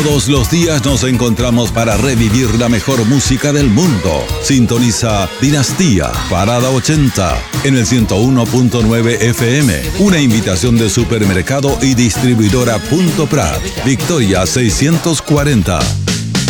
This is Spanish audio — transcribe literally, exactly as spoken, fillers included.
Todos los días nos encontramos para revivir la mejor música del mundo. Sintoniza Dinastía, Parada ochenta, en el ciento uno punto nueve F M. Una invitación de Supermercado y Distribuidora Punto Prat. Victoria seiscientos cuarenta.